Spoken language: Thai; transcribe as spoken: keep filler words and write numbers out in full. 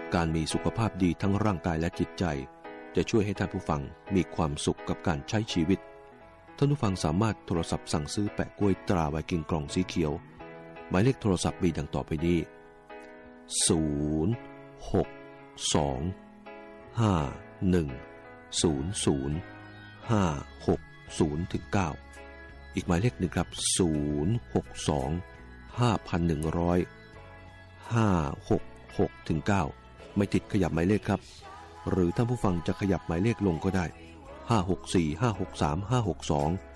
การมีสุขภาพดีทั้งร่างกายและจิตใจจะช่วยให้ท่านผู้ฟังมีความสุขกับการใช้ชีวิตท่านผู้ฟังสามารถโทรศัพท์สั่งซื้อแปะกล้วยตราไวกิ้งกล่องสีเขียวหมายเลขโทรศัพท์มีดังต่อไปนี้ศูนย์ หก สอง ห้า หนึ่ง ศูนย์ ศูนย์ ห้า หก ศูนย์ ถึง เก้าอีกหมายเลขหนึ่งครับศูนย์ หก สอง ห้า หนึ่ง ศูนย์ ห้า หก หก ถึง เก้าไม่ติดขยับหมายเลขครับหรือท่านผู้ฟังจะขยับหมายเลขลงก็ได้ห้า หก สี่ ห้า หก สาม ห้า หก สอง